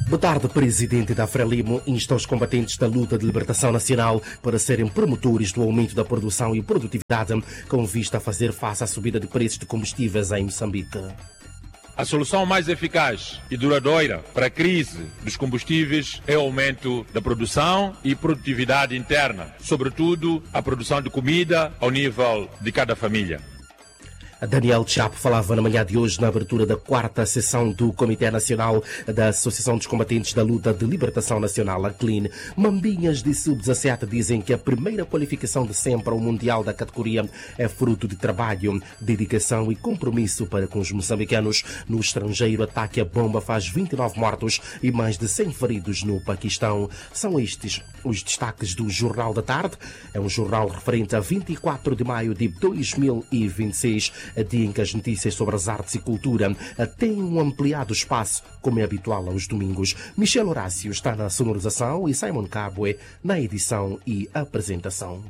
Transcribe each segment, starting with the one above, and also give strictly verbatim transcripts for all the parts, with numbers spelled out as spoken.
Boa tarde, presidente da Frelimo insta os combatentes da luta de libertação nacional para serem promotores do aumento da produção e produtividade com vista a fazer face à subida de preços de combustíveis em Moçambique. A solução mais eficaz e duradoura para a crise dos combustíveis é o aumento da produção e produtividade interna, sobretudo a produção de comida ao nível de cada família. Daniel Chapo falava na manhã de hoje na abertura da quarta sessão do Comitê Nacional da Associação dos Combatentes da Luta de Libertação Nacional, a CLIN. Mambinhas de sub dezassete dizem que a primeira qualificação de sempre ao Mundial da categoria é fruto de trabalho, dedicação e compromisso para com os moçambicanos. No estrangeiro, ataque a bomba faz vinte e nove mortos e mais de cem feridos no Paquistão. São estes os destaques do Jornal da Tarde. É um jornal referente a vinte e quatro de maio de dois mil e vinte e seis, dia em que as notícias sobre as artes e cultura têm um ampliado espaço, como é habitual aos domingos. Michel Horácio está na sonorização e Simon Cabue na edição e apresentação.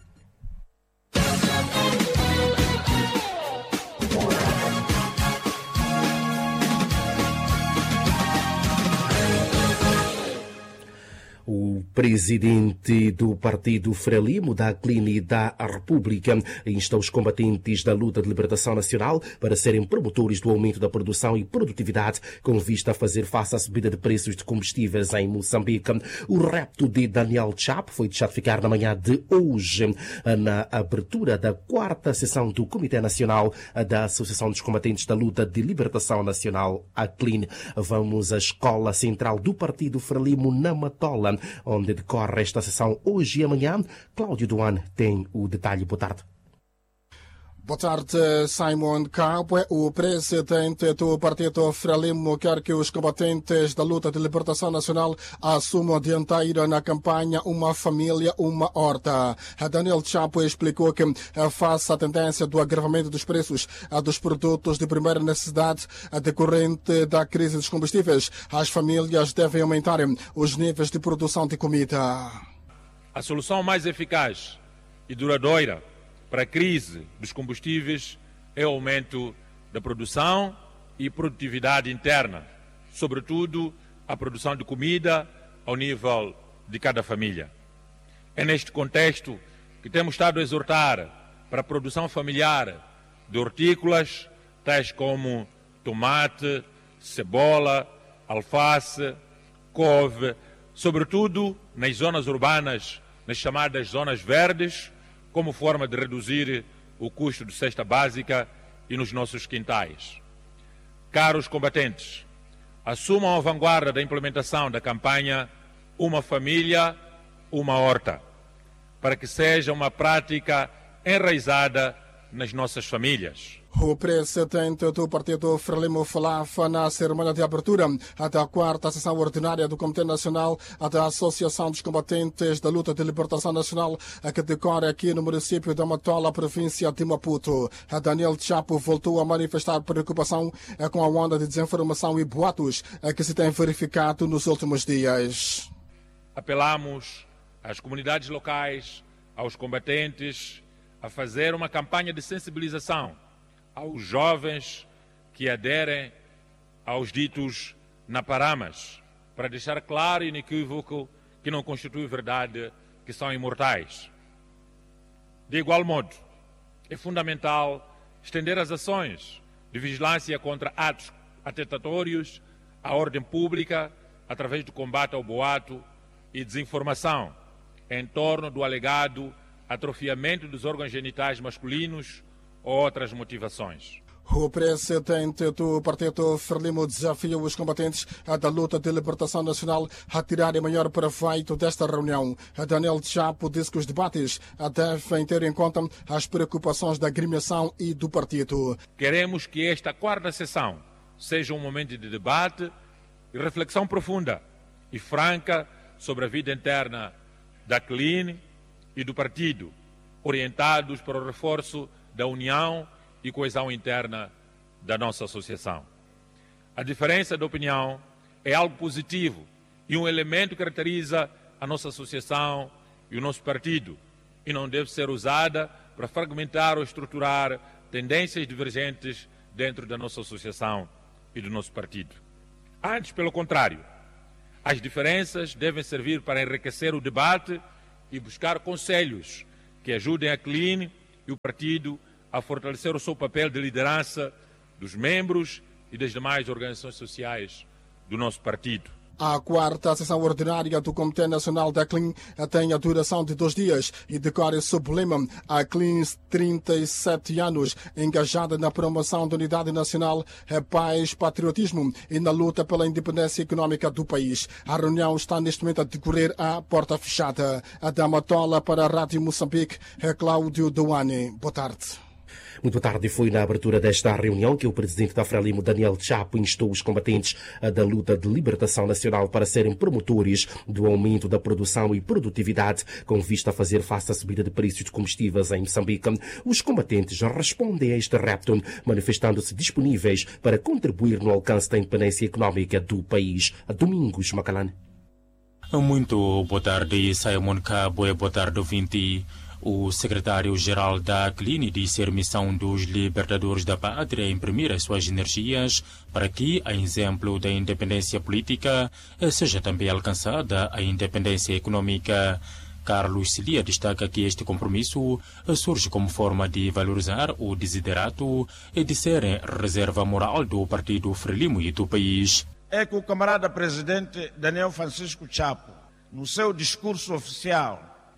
O presidente do partido Frelimo, da CLIN e da República insta os combatentes da luta de libertação nacional para serem promotores do aumento da produção e produtividade com vista a fazer face à subida de preços de combustíveis em Moçambique. O repto de Daniel Chapo foi deixado ficar na manhã de hoje na abertura da quarta sessão do Comitê Nacional da Associação dos Combatentes da Luta de Libertação Nacional, a CLIN. Vamos à Escola Central do Partido Frelimo na Matola, onde decorre esta sessão hoje e amanhã. Cláudio Duan tem o detalhe. Boa tarde. Boa tarde, Simon Cabue. O presidente do partido Frelimo quer que os combatentes da luta de libertação nacional assumam a dianteira na campanha Uma Família, Uma Horta. Daniel Chapo explicou que, face à tendência do agravamento dos preços dos produtos de primeira necessidade decorrente da crise dos combustíveis, as famílias devem aumentar os níveis de produção de comida. A solução mais eficaz e duradoura para a crise dos combustíveis é o aumento da produção e produtividade interna, sobretudo a produção de comida ao nível de cada família. É neste contexto que temos estado a exortar para a produção familiar de hortícolas, tais como tomate, cebola, alface, couve, sobretudo nas zonas urbanas, nas chamadas zonas verdes, como forma de reduzir o custo de cesta básica e nos nossos quintais. Caros combatentes, assumam a vanguarda da implementação da campanha Uma Família, Uma Horta, para que seja uma prática enraizada nas nossas famílias. O presidente do partido Frelimo falava na cerimônia de abertura da quarta sessão ordinária do Comitê Nacional da Associação dos Combatentes da Luta de Libertação Nacional, que decorre aqui no município da Matola, província de Maputo. Daniel Chapo voltou a manifestar preocupação com a onda de desinformação e boatos que se tem verificado nos últimos dias. Apelamos às comunidades locais, aos combatentes, a fazer uma campanha de sensibilização aos jovens que aderem aos ditos naparamas, para deixar claro e inequívoco que não constitui verdade que são imortais. De igual modo, é fundamental estender as ações de vigilância contra atos atentatórios à ordem pública através do combate ao boato e desinformação em torno do alegado atrofiamento dos órgãos genitais masculinos ou outras motivações. O presidente do partido Frelimo desafia os combatentes da luta de libertação nacional a tirarem maior proveito desta reunião. Daniel Chapo disse que os debates devem ter em conta as preocupações da agremiação e do partido. Queremos que esta quarta sessão seja um momento de debate e reflexão profunda e franca sobre a vida interna da CLIN e do partido, orientados para o reforço da união e coesão interna da nossa associação. A diferença de opinião é algo positivo e um elemento que caracteriza a nossa associação e o nosso partido, e não deve ser usada para fragmentar ou estruturar tendências divergentes dentro da nossa associação e do nosso partido. Antes, pelo contrário, As diferenças devem servir para enriquecer o debate e buscar conselhos que ajudem a Clean e o partido a fortalecer o seu papel de liderança dos membros e das demais organizações sociais do nosso partido. A quarta sessão ordinária do Comitê Nacional da Clean tem a duração de dois dias e decorre sob o lema A Clean, trinta e sete anos, engajada na promoção da unidade nacional, paz, patriotismo e na luta pela independência econômica do país. A reunião está neste momento a decorrer à porta fechada. A Dama Tola para a Rádio Moçambique, é Cláudio Douane. Boa tarde. Muito boa tarde. Foi na abertura desta reunião que o presidente da Frelimo, Daniel Chapo, instou os combatentes da luta de libertação nacional para serem promotores do aumento da produção e produtividade com vista a fazer face à subida de preços de combustíveis em Moçambique. Os combatentes respondem a este repto, manifestando-se disponíveis para contribuir no alcance da independência econômica do país. Domingos Macalane. Muito boa tarde, Simon Cabo. Boa tarde, ouvinte. O secretário-geral da Clean disse a missão dos libertadores da pátria imprimir as suas energias para que, a exemplo da independência política, seja também alcançada a independência econômica. Carlos Cilia destaca que este compromisso surge como forma de valorizar o desiderato e de ser reserva moral do Partido Frelimo e do país. É que o camarada presidente Daniel Francisco Chapo, no seu discurso oficial,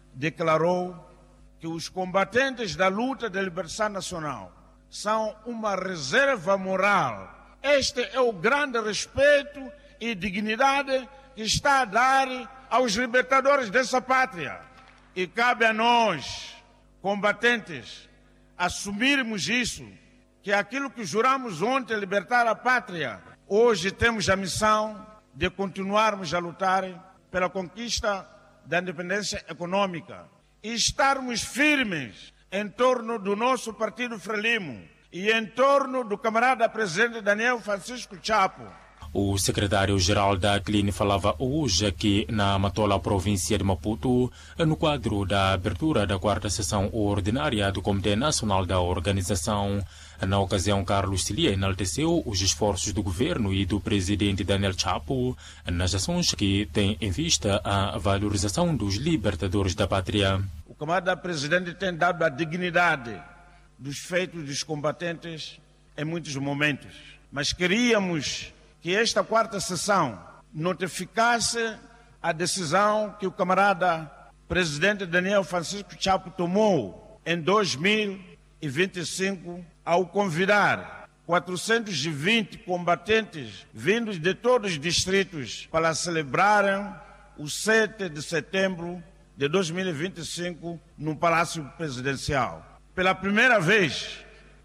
declarou que os combatentes da luta de libertação nacional são uma reserva moral. Este é o grande respeito e dignidade que está a dar aos libertadores dessa pátria. E cabe a nós, combatentes, assumirmos isso, que aquilo que juramos ontem, libertar a pátria, hoje temos a missão de continuarmos a lutar pela conquista da independência econômica e estarmos firmes em torno do nosso partido Frelimo e em torno do camarada presidente Daniel Francisco Chapo. O secretário-geral da Clean falava hoje aqui na Matola, província de Maputo, no quadro da abertura da quarta sessão ordinária do Comitê Nacional da Organização. Na ocasião, Carlos Cilia enalteceu os esforços do governo e do presidente Daniel Chapo nas ações que têm em vista a valorização dos libertadores da pátria. O camarada presidente tem dado a dignidade dos feitos dos combatentes em muitos momentos, mas queríamos que esta quarta sessão notificasse a decisão que o camarada presidente Daniel Francisco Chapo tomou em dois mil e vinte e cinco ao convidar quatrocentos e vinte combatentes vindos de todos os distritos para celebrarem o sete de setembro de dois mil e vinte e cinco no Palácio Presidencial. Pela primeira vez,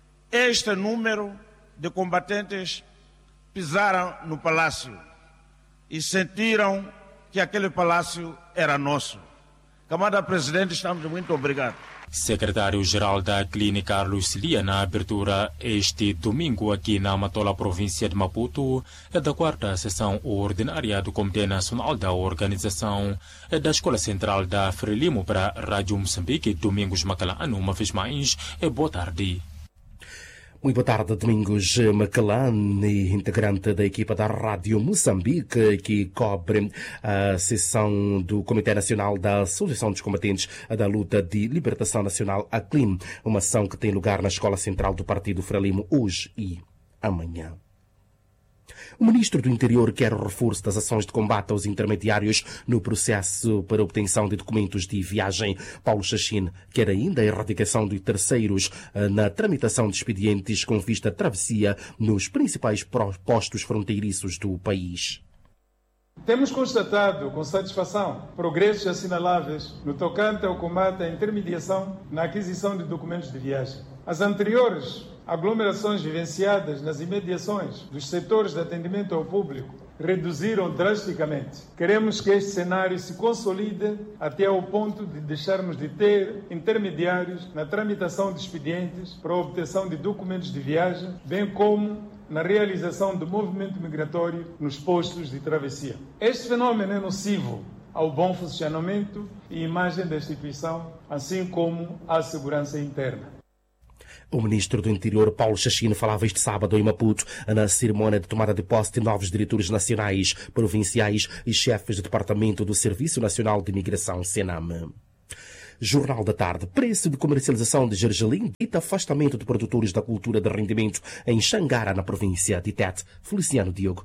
este número de combatentes pisaram no palácio e sentiram que aquele palácio era nosso. Camarada presidente, estamos muito obrigados. Secretário-geral da Clean, Carlos Cilia, na abertura este domingo aqui na Matola, província de Maputo, da quarta sessão ordinária do Comitê Nacional da Organização da Escola Central da Frelimo para a Rádio Moçambique. Domingos Macalano, uma vez mais, boa tarde. Muito boa tarde, Domingos Macalane, integrante da equipa da Rádio Moçambique, que cobre a sessão do Comitê Nacional da Associação dos Combatentes da Luta de Libertação Nacional, a Clean, uma ação que tem lugar na Escola Central do Partido Frelimo hoje e amanhã. O ministro do Interior quer o reforço das ações de combate aos intermediários no processo para obtenção de documentos de viagem. Paulo Chachine quer ainda a erradicação de terceiros na tramitação de expedientes com vista à travessia nos principais postos fronteiriços do país. Temos constatado com satisfação progressos assinaláveis no tocante ao combate à intermediação na aquisição de documentos de viagem. As anteriores aglomerações vivenciadas nas imediações dos setores de atendimento ao público reduziram drasticamente. Queremos que este cenário se consolide até ao ponto de deixarmos de ter intermediários na tramitação de expedientes para a obtenção de documentos de viagem, bem como na realização do movimento migratório nos postos de travessia. Este fenômeno é nocivo ao bom funcionamento e imagem da instituição, assim como à segurança interna. O ministro do Interior, Paulo Chachino, falava este sábado em Maputo na cerimónia de tomada de posse de novos diretores nacionais, provinciais e chefes de departamento do Serviço Nacional de Imigração, SENAM. Jornal da Tarde. Preço de comercialização de gergelim dita afastamento de produtores da cultura de rendimento em Xangara, na província de Tete. Feliciano Diogo.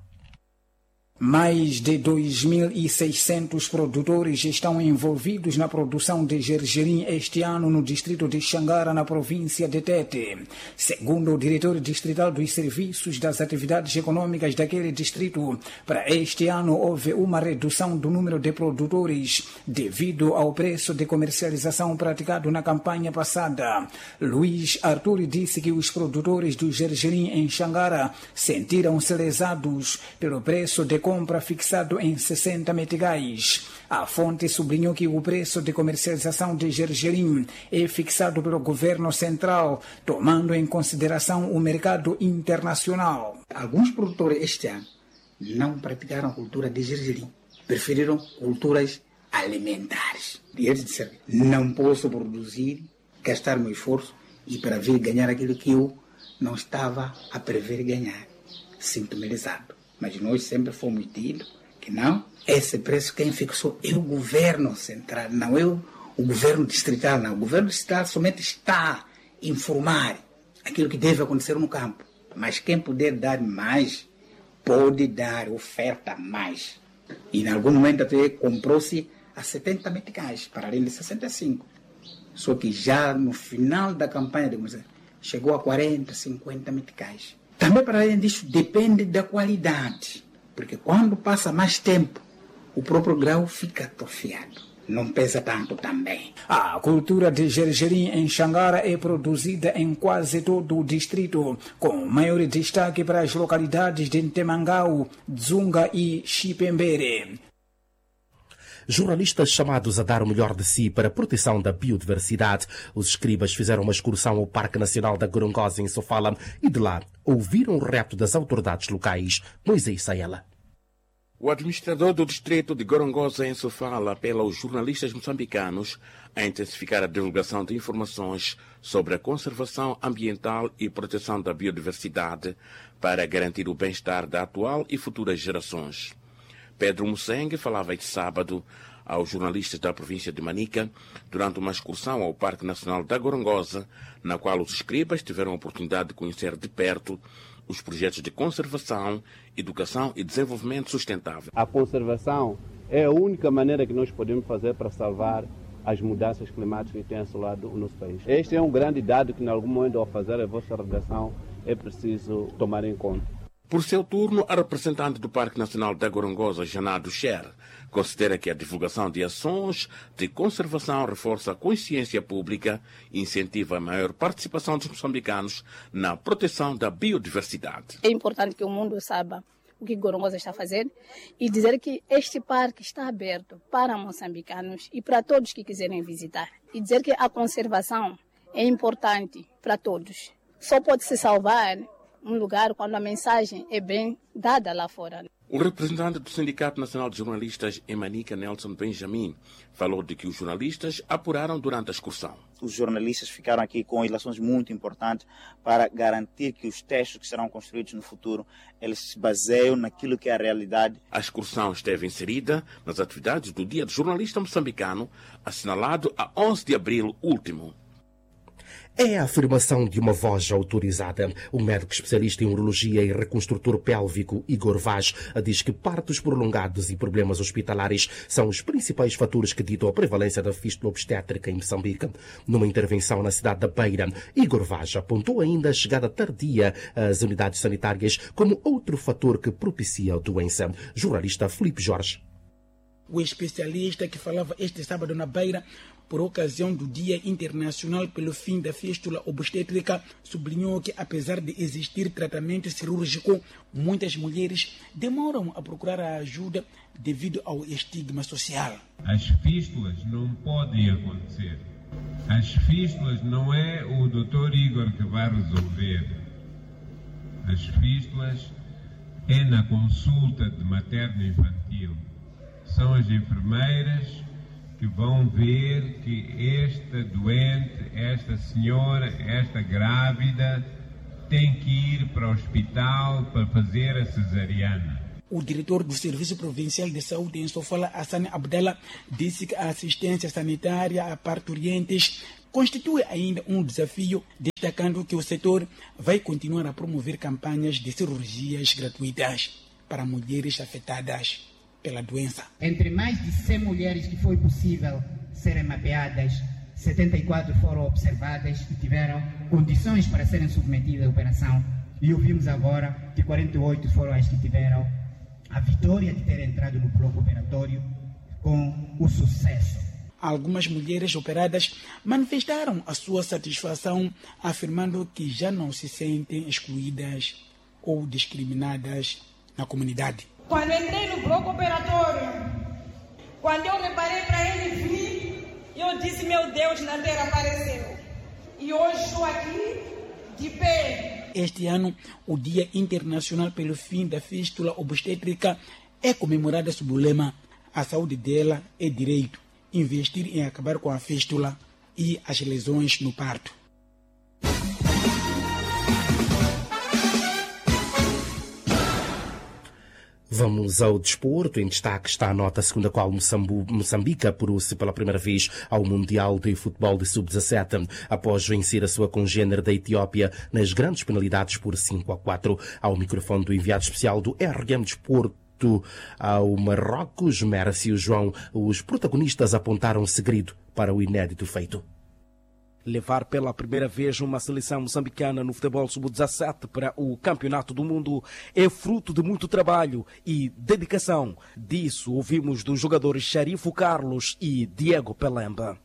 Mais de dois mil e seiscentos produtores estão envolvidos na produção de gergelim este ano no distrito de Xangara, na província de Tete. Segundo o diretor distrital dos serviços das atividades econômicas daquele distrito, para este ano houve uma redução do número de produtores devido ao preço de comercialização praticado na campanha passada. Luiz Arthur disse que os produtores do gergelim em Xangara sentiram-se lesados pelo preço de compra fixado em sessenta meticais. A fonte sublinhou que o preço de comercialização de gergelim é fixado pelo governo central, tomando em consideração o mercado internacional. Alguns produtores este ano não praticaram cultura de gergelim, preferiram culturas alimentares. E eles disseram, não posso produzir, gastar meu esforço e para vir ganhar aquilo que eu não estava a prever ganhar. Sinto-me lesado. Mas nós sempre fomos dito que não, esse preço quem fixou é o governo central, não é o, o governo distrital, não. O governo distrital somente está a informar aquilo que deve acontecer no campo. Mas quem puder dar mais, pode dar oferta mais. E em algum momento até comprou-se a setenta meticais, para além de sessenta e cinco. Só que já no final da campanha de comercialização, chegou a quarenta, cinquenta meticais. Também, para além disso, depende da qualidade, porque quando passa mais tempo, o próprio grau fica atrofiado. Não pesa tanto também. A cultura de gergelim em Xangara é produzida em quase todo o distrito, com maior destaque para as localidades de Ntemangau, Dzunga e Chipembere. Jornalistas chamados a dar o melhor de si para a proteção da biodiversidade. Os escribas fizeram uma excursão ao Parque Nacional da Gorongosa, em Sofala, e de lá ouviram o reto das autoridades locais. Moisés Saela. O administrador do distrito de Gorongosa, em Sofala, apela aos jornalistas moçambicanos a intensificar a divulgação de informações sobre a conservação ambiental e proteção da biodiversidade para garantir o bem-estar da atual e futuras gerações. Pedro Musseng falava este sábado aos jornalistas da província de Manica durante uma excursão ao Parque Nacional da Gorongosa, na qual os escribas tiveram a oportunidade de conhecer de perto os projetos de conservação, educação e desenvolvimento sustentável. A conservação é a única maneira que nós podemos fazer para salvar as mudanças climáticas que têm assolado o nosso país. Este é um grande dado que, em algum momento, ao fazer a vossa redação, é preciso tomar em conta. Por seu turno, a representante do Parque Nacional da Gorongosa, Janado Sher, considera que a divulgação de ações de conservação reforça a consciência pública e incentiva a maior participação dos moçambicanos na proteção da biodiversidade. É importante que o mundo saiba o que Gorongosa está fazendo e dizer que este parque está aberto para moçambicanos e para todos que quiserem visitar. E dizer que a conservação é importante para todos. Só pode se salvar um lugar quando a mensagem é bem dada lá fora. O representante do Sindicato Nacional de Jornalistas em Manica, Nelson Benjamin, falou de que os jornalistas apuraram durante a excursão. Os jornalistas ficaram aqui com ilações muito importantes para garantir que os textos que serão construídos no futuro, eles se baseiam naquilo que é a realidade. A excursão esteve inserida nas atividades do Dia do Jornalista Moçambicano, assinalado a onze de abril último. É a afirmação de uma voz autorizada. O médico especialista em urologia e reconstrutor pélvico, Igor Vaz, diz que partos prolongados e problemas hospitalares são os principais fatores que ditam a prevalência da fístula obstétrica em Moçambique. Numa intervenção na cidade da Beira, Igor Vaz apontou ainda a chegada tardia às unidades sanitárias como outro fator que propicia a doença. Jornalista Filipe Jorge. O especialista que falava este sábado na Beira, por ocasião do Dia Internacional pelo Fim da Fístula Obstétrica, sublinhou que, apesar de existir tratamento cirúrgico, muitas mulheres demoram a procurar a ajuda devido ao estigma social. As fístulas não podem acontecer. As fístulas não é o doutor Igor que vai resolver. As fístulas é na consulta de materno-infantil. São as enfermeiras que vão ver que esta doente, esta senhora, esta grávida tem que ir para o hospital para fazer a cesariana. O diretor do Serviço Provincial de Saúde em Sofala, Hassan Abdallah, disse que a assistência sanitária a parturientes constitui ainda um desafio, destacando que o setor vai continuar a promover campanhas de cirurgias gratuitas para mulheres afetadas pela doença. Entre mais de cem mulheres que foi possível serem mapeadas, setenta e quatro foram observadas e tiveram condições para serem submetidas à operação. E ouvimos agora que quarenta e oito foram as que tiveram a vitória de ter entrado no bloco operatório com o sucesso. Algumas mulheres operadas manifestaram a sua satisfação, afirmando que já não se sentem excluídas ou discriminadas na comunidade. Quando entrei no bloco operatório, quando eu reparei para ele vir, eu disse, meu Deus, na terra apareceu. E hoje estou aqui de pé. Este ano, o Dia Internacional pelo Fim da Fístula Obstétrica é comemorado sob o lema "A saúde dela é direito, investir em acabar com a fístula e as lesões no parto". Vamos ao desporto. Em destaque está a nota segundo a qual Moçambique apurou-se pela primeira vez ao Mundial de Futebol de sub dezassete, após vencer a sua congênere da Etiópia nas grandes penalidades por cinco a quatro. Ao microfone do enviado especial do R M Desporto ao Marrocos, Mércio João, os protagonistas apontaram um segredo para o inédito feito. Levar pela primeira vez uma seleção moçambicana no futebol sub dezassete para o Campeonato do Mundo é fruto de muito trabalho e dedicação. Disso ouvimos dos jogadores Sharifo Carlos e Diego Pelemba.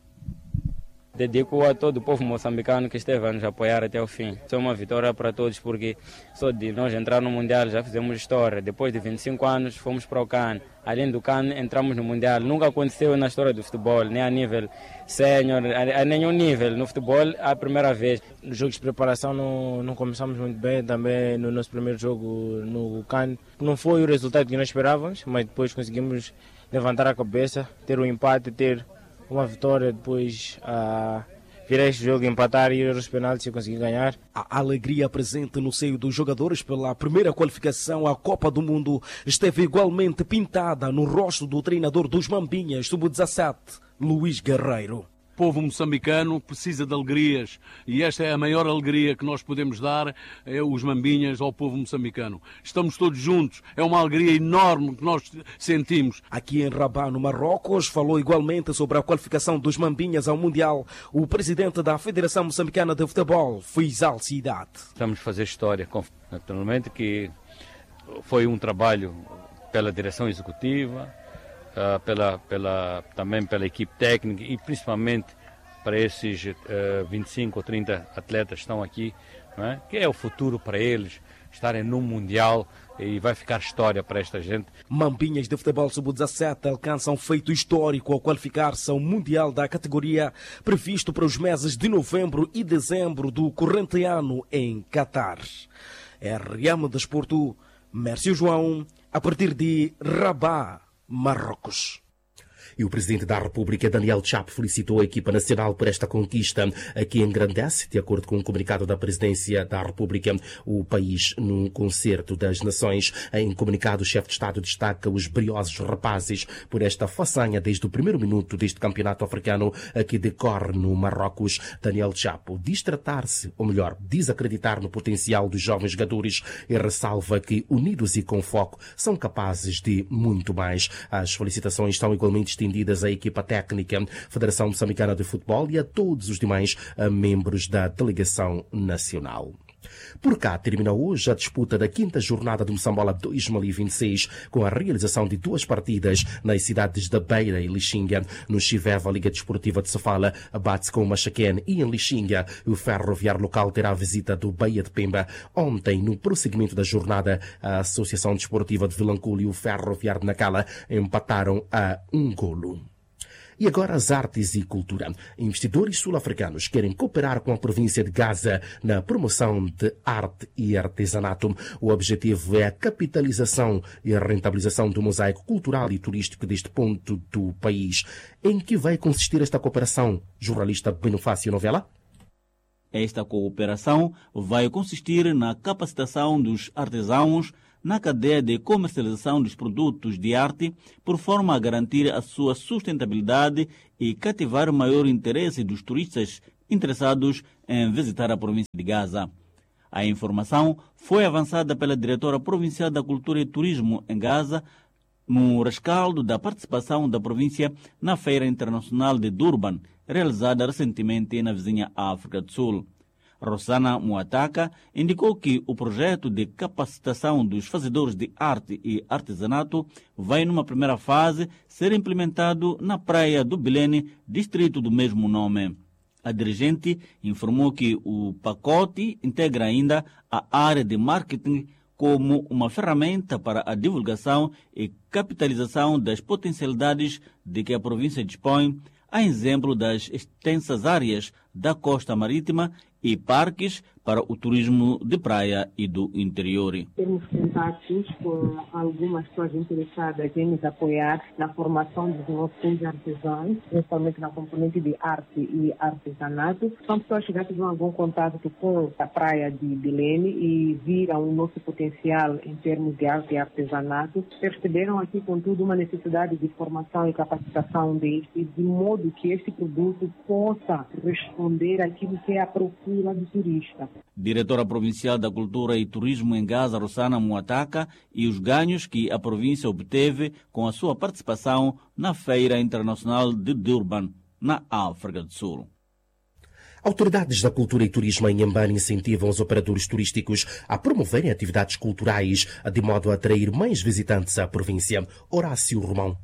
Dedico a todo o povo moçambicano que esteve a nos apoiar até o fim. Isso é uma vitória para todos, porque só de nós entrar no Mundial já fizemos história. Depois de vinte e cinco anos fomos para o CAN. Além do CAN entramos no Mundial. Nunca aconteceu na história do futebol, nem a nível sénior, a nenhum nível. No futebol, a primeira vez. Nos jogos de preparação não, não começamos muito bem. Também no nosso primeiro jogo no CAN. Não foi o resultado que nós esperávamos, mas depois conseguimos levantar a cabeça, ter um empate, ter uma vitória, depois uh, virar este jogo, empatar e ir aos penaltis e conseguir ganhar. A alegria presente no seio dos jogadores pela primeira qualificação à Copa do Mundo esteve igualmente pintada no rosto do treinador dos Mambinhas sub dezassete, Luís Guerreiro. O povo moçambicano precisa de alegrias e esta é a maior alegria que nós podemos dar, é os Mambinhas ao povo moçambicano. Estamos todos juntos, é uma alegria enorme que nós sentimos. Aqui em Rabat, no Marrocos, falou igualmente sobre a qualificação dos Mambinhas ao Mundial o presidente da Federação Moçambicana de Futebol, Faisal Cidade. Estamos a fazer história, naturalmente que foi um trabalho pela direção executiva, Uh, pela, pela, também pela equipe técnica e principalmente para esses uh, vinte e cinco ou trinta atletas que estão aqui, não é? Que é o futuro para eles, estarem no Mundial e vai ficar história para esta gente. Mambinhas de futebol sub dezassete alcançam feito histórico ao qualificar-se ao Mundial da categoria previsto para os meses de novembro e dezembro do corrente ano em Qatar. R M Desporto, Mércio João, a partir de Rabat, Marrocos. E o Presidente da República, Daniel Chapo, felicitou a equipa nacional por esta conquista, que engrandece, de acordo com um comunicado da Presidência da República, o país num concerto das nações. Em comunicado, o chefe de Estado destaca os briosos rapazes por esta façanha desde o primeiro minuto deste campeonato africano que decorre no Marrocos. Daniel Chapo diz tratar-se, ou melhor, diz acreditar no potencial dos jovens jogadores e ressalva que, unidos e com foco, são capazes de muito mais. As felicitações estão igualmente estendidas à equipa técnica, Federação Moçambicana de Futebol e a todos os demais membros da delegação nacional. Por cá termina hoje a disputa da quinta jornada do Moçambola dois mil e vinte e seis, com a realização de duas partidas nas cidades da Beira e Lixinga. No Chiveva, a Liga Desportiva de Sofala bate-se com o Machaquén, e em Lixinga o ferroviário local terá a visita do Bahia de Pemba. Ontem, no prosseguimento da jornada, a Associação Desportiva de Vilanculo e o ferroviário de Nacala empataram a um golo. E agora as artes e cultura. Investidores sul-africanos querem cooperar com a província de Gaza na promoção de arte e artesanato. O objetivo é a capitalização e a rentabilização do mosaico cultural e turístico deste ponto do país. Em que vai consistir esta cooperação? Jornalista Benofácio Novela? Esta cooperação vai consistir na capacitação dos artesãos na cadeia de comercialização dos produtos de arte, por forma a garantir a sua sustentabilidade e cativar o maior interesse dos turistas interessados em visitar a província de Gaza. A informação foi avançada pela diretora provincial da Cultura e Turismo em Gaza, no rescaldo da participação da província na Feira Internacional de Durban, realizada recentemente na vizinha África do Sul. Rosana Muataka indicou que o projeto de capacitação dos fazedores de arte e artesanato vai, numa primeira fase, ser implementado na praia do Bilene, distrito do mesmo nome. A dirigente informou que o pacote integra ainda a área de marketing como uma ferramenta para a divulgação e capitalização das potencialidades de que a província dispõe, a exemplo das extensas áreas da costa marítima e parques para o turismo de praia e do interior. Temos contatos com algumas pessoas interessadas em nos apoiar na formação dos nossos artesãos, principalmente na componente de arte e artesanato. São pessoas que já tiveram algum contato com a praia de Bilene e viram o nosso potencial em termos de arte e artesanato. Perceberam aqui, contudo, uma necessidade de formação e capacitação deste, de modo que este produto possa responder àquilo que é a procura do turista. Diretora Provincial da Cultura e Turismo em Gaza, Rosana Muataka, e os ganhos que a província obteve com a sua participação na Feira Internacional de Durban, na África do Sul. Autoridades da Cultura e Turismo em Inhambane incentivam os operadores turísticos a promoverem atividades culturais de modo a atrair mais visitantes à província. Horácio Romão.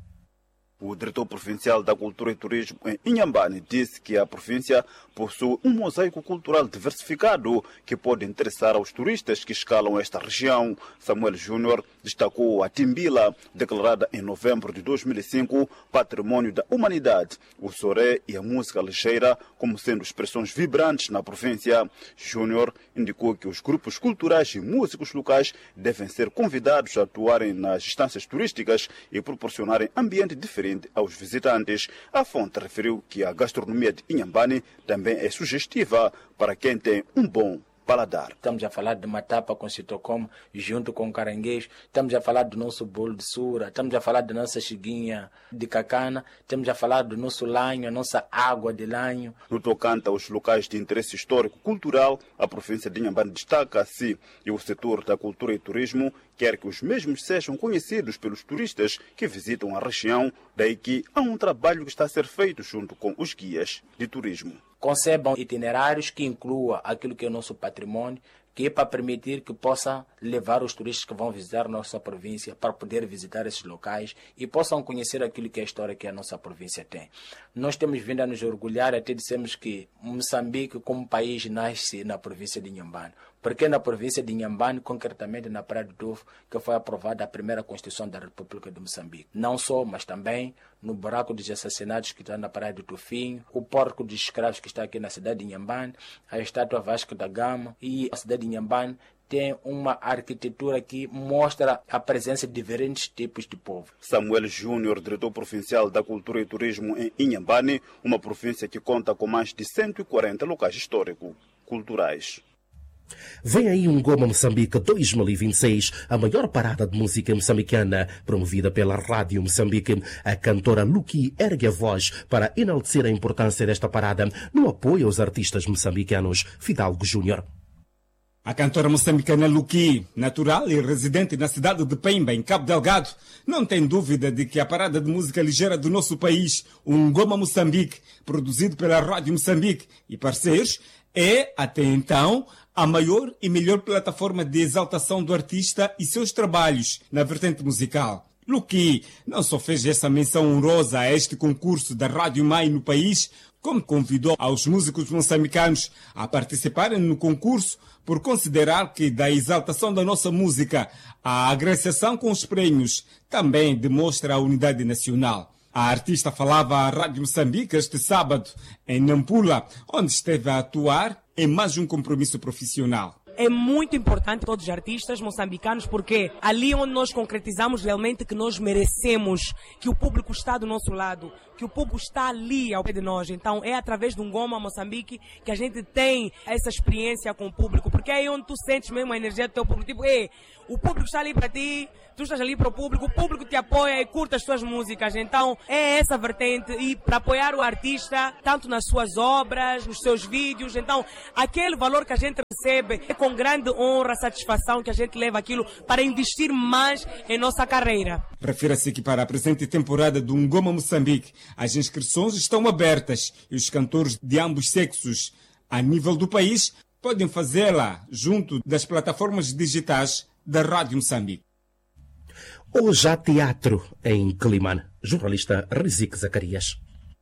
O diretor provincial da Cultura e Turismo em Inhambane disse que a província possui um mosaico cultural diversificado que pode interessar aos turistas que escalam esta região. Samuel Júnior destacou a Timbila, declarada em novembro de dois mil e cinco Patrimônio da Humanidade, o soré e a música ligeira como sendo expressões vibrantes na província. Júnior indicou que os grupos culturais e músicos locais devem ser convidados a atuarem nas instâncias turísticas e proporcionarem ambiente diferente aos visitantes. A fonte referiu que a gastronomia de Inhambane também é sugestiva para quem tem um bom paladar. Estamos a falar de matapa com citocom junto com caranguejo, estamos a falar do nosso bolo de sura, estamos a falar da nossa chiguinha de cacana, estamos a falar do nosso lanho, a nossa água de lanho. No tocante aos locais de interesse histórico-cultural, a província de Inhambane destaca-se e o setor da cultura e turismo quer que os mesmos sejam conhecidos pelos turistas que visitam a região, daí que há um trabalho que está a ser feito junto com os guias de turismo. Concebam itinerários que incluam aquilo que é o nosso patrimônio, que é para permitir que possa levar os turistas que vão visitar a nossa província para poder visitar esses locais e possam conhecer aquilo que é a história que a nossa província tem. Nós temos vindo a nos orgulhar, até dissemos que Moçambique como país nasce na província de Inhambane. Porque na província de Inhambane, concretamente na Praia do Tufo, que foi aprovada a primeira Constituição da República de Moçambique. Não só, mas também no buraco dos assassinatos que está na Praia do Tufinho, o porco dos escravos que está aqui na cidade de Inhambane, a estátua Vasco da Gama e a cidade de Inhambane tem uma arquitetura que mostra a presença de diferentes tipos de povo. Samuel Júnior, diretor provincial da Cultura e Turismo em Inhambane, uma província que conta com mais de cento e quarenta locais históricos-culturais. Vem aí um Goma Moçambique dois mil e vinte e seis, a maior parada de música moçambicana, promovida pela Rádio Moçambique. A cantora Luki ergue a voz para enaltecer a importância desta parada no apoio aos artistas moçambicanos. Fidalgo Júnior. A cantora moçambicana Luki, natural e residente na cidade de Pemba, em Cabo Delgado, não tem dúvida de que a parada de música ligeira do nosso país, um Goma Moçambique, produzido pela Rádio Moçambique e parceiros, é, até então, a maior e melhor plataforma de exaltação do artista e seus trabalhos na vertente musical. Luki não só fez essa menção honrosa a este concurso da Rádio Mãe no país, como convidou aos músicos moçambicanos a participarem no concurso por considerar que da exaltação da nossa música a agraciação com os prêmios também demonstra a unidade nacional. A artista falava à Rádio Moçambique este sábado, em Nampula, onde esteve a atuar em mais um compromisso profissional. É muito importante todos os artistas moçambicanos, porque ali onde nós concretizamos realmente que nós merecemos, que o público está do nosso lado, que o público está ali ao pé de nós. Então é através de um Ngoma Moçambique que a gente tem essa experiência com o público, porque é aí onde tu sentes mesmo a energia do teu público. Tipo, ei, o público está ali para ti, tu estás ali para o público, o público te apoia e curta as tuas músicas. Então é essa vertente, e para apoiar o artista, tanto nas suas obras, nos seus vídeos. Então aquele valor que a gente recebe é com grande honra, satisfação que a gente leva aquilo para investir mais em nossa carreira. Refira-se que para a presente temporada do Ngoma Moçambique, as inscrições estão abertas e os cantores de ambos sexos a nível do país podem fazê-la junto das plataformas digitais da Rádio Moçambique. Hoje há teatro em Quelimane. Jornalista Rizik Zacarias.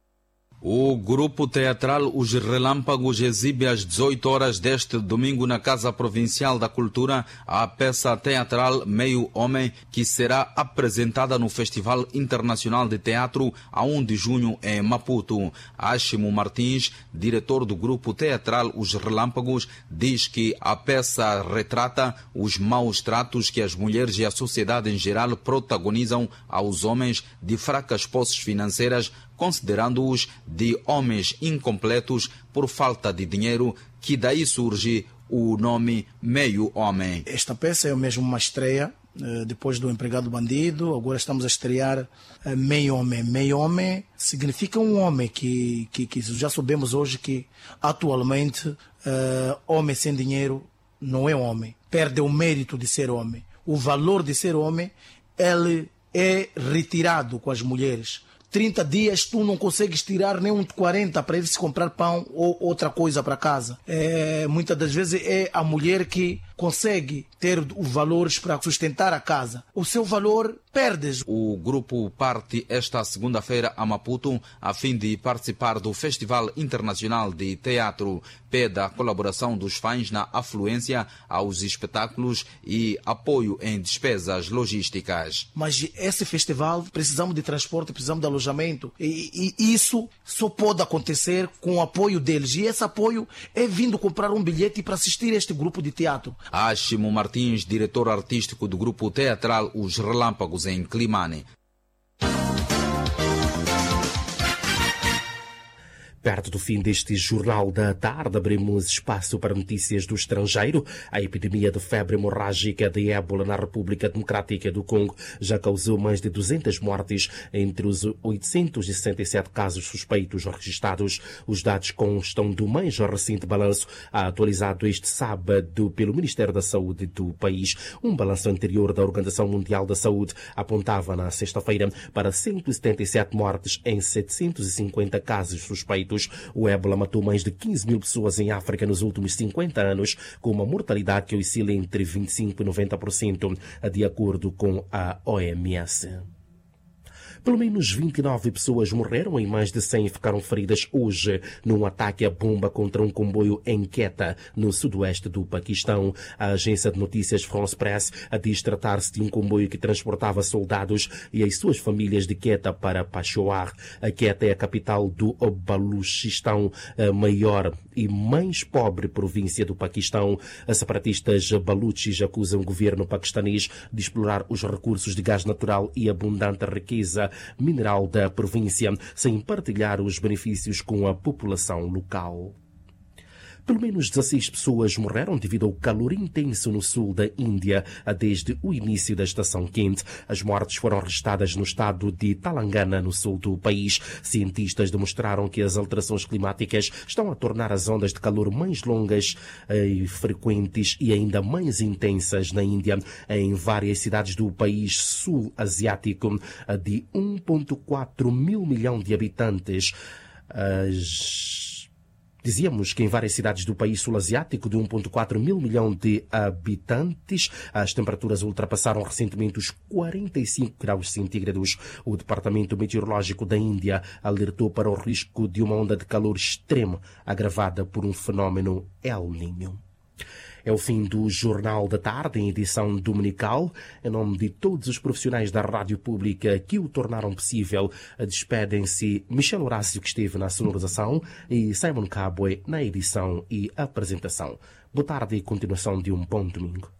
O grupo teatral Os Relâmpagos exibe às dezoito horas deste domingo na Casa Provincial da Cultura a peça teatral Meio Homem, que será apresentada no Festival Internacional de Teatro a primeiro de junho em Maputo. Áchimo Martins, diretor do grupo teatral Os Relâmpagos, diz que a peça retrata os maus tratos que as mulheres e a sociedade em geral protagonizam aos homens de fracas posses financeiras, considerando-os de homens incompletos por falta de dinheiro, que daí surge o nome Meio Homem. Esta peça é mesmo uma estreia, depois do Empregado Bandido, agora estamos a estrear Meio Homem. Meio Homem significa um homem que, que, que já sabemos hoje que atualmente uh, homem sem dinheiro não é homem, perde o mérito de ser homem. O valor de ser homem, ele é retirado com as mulheres. trinta dias tu não consegues tirar nem um de quarenta para ele se comprar pão ou outra coisa para casa. É, muitas das vezes é a mulher que consegue ter os valores para sustentar a casa. O seu valor perdes. O grupo parte esta segunda-feira a Maputo a fim de participar do Festival Internacional de Teatro. Pede a colaboração dos fãs na afluência aos espetáculos e apoio em despesas logísticas. Mas esse festival precisamos de transporte, precisamos de alojamento, e, e isso só pode acontecer com o apoio deles. E esse apoio é vindo comprar um bilhete para assistir a este grupo de teatro. Áchimo Martins, diretor artístico do grupo teatral Os Relâmpagos em Quelimane. Perto do fim deste Jornal da Tarde, abrimos espaço para notícias do estrangeiro. A epidemia de febre hemorrágica de ébola na República Democrática do Congo já causou mais de duzentas mortes entre os oitocentos e sessenta e sete casos suspeitos registados. Os dados constam do mais recente balanço, atualizado este sábado pelo Ministério da Saúde do país. Um balanço anterior da Organização Mundial da Saúde apontava na sexta-feira para cento e setenta e sete mortes em setecentos e cinquenta casos suspeitos. O ébola matou mais de quinze mil pessoas em África nos últimos cinquenta anos, com uma mortalidade que oscila entre vinte e cinco por cento e noventa por cento, de acordo com a O M S. Pelo menos vinte e nove pessoas morreram e mais de cem ficaram feridas hoje num ataque à bomba contra um comboio em Quetta, no sudoeste do Paquistão. A agência de notícias France Press diz tratar-se de um comboio que transportava soldados e as suas famílias de Quetta para Peshawar. A Quetta é a capital do Baluchistão, a maior e mais pobre província do Paquistão. As separatistas baluchis acusam o governo paquistanês de explorar os recursos de gás natural e abundante riqueza mineral da província, sem partilhar os benefícios com a população local. Pelo menos dezasseis pessoas morreram devido ao calor intenso no sul da Índia desde o início da estação quente. As mortes foram registradas no estado de Telangana, no sul do país. Cientistas demonstraram que as alterações climáticas estão a tornar as ondas de calor mais longas e frequentes e ainda mais intensas na Índia. Em várias cidades do país sul-asiático de um vírgula quatro mil milhão de habitantes, as Dizíamos que em várias cidades do país sul-asiático de um vírgula quatro mil milhão de habitantes, as temperaturas ultrapassaram recentemente os quarenta e cinco graus centígrados. O Departamento Meteorológico da Índia alertou para o risco de uma onda de calor extremo agravada por um fenómeno El Niño. É o fim do Jornal da Tarde, em edição dominical. Em nome de todos os profissionais da Rádio Pública que o tornaram possível, despedem-se Michel Horácio, que esteve na sonorização, e Simon Cabwe na edição e apresentação. Boa tarde e continuação de um bom domingo.